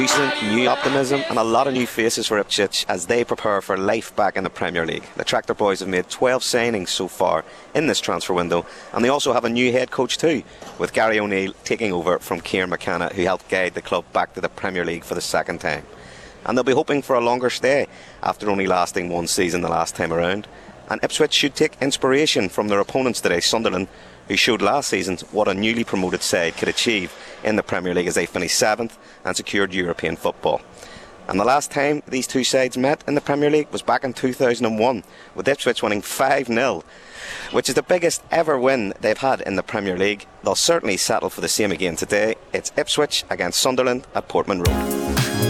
New optimism and a lot of new faces for Ipswich as they prepare for life back in the Premier League. The Tractor Boys have made 12 signings so far in this transfer window, and they also have a new head coach too, with Gary O'Neill taking over from Kieran McKenna, who helped guide the club back to the Premier League for the second time. And they'll be hoping for a longer stay after only lasting one season the last time around. And Ipswich should take inspiration from their opponents today, Sunderland, who showed last season what a newly promoted side could achieve in the Premier League as they finished 7th and secured European football. And the last time these two sides met in the Premier League was back in 2001, with Ipswich winning 5-0, which is the biggest ever win they've had in the Premier League. They'll certainly settle for the same again today. It's Ipswich against Sunderland at Portman Road.